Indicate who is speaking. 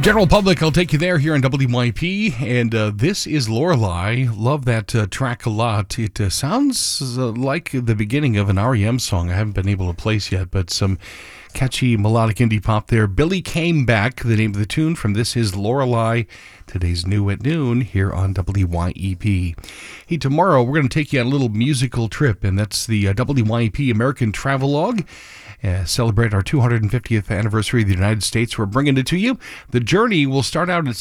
Speaker 1: General public, I'll take you there here on WYP, and this is Lorelei. Love that track a lot. It sounds like the beginning of an REM song I haven't been able to place yet, but some catchy melodic indie pop there. Billy Came Back, the name of the tune from This Is Lorelei, today's New at Noon here on WYEP. Hey, tomorrow we're going to take you on a little musical trip, and that's the WYEP American Travelogue. Celebrate our 250th anniversary of the United States. We're bringing it to you. The journey will start out at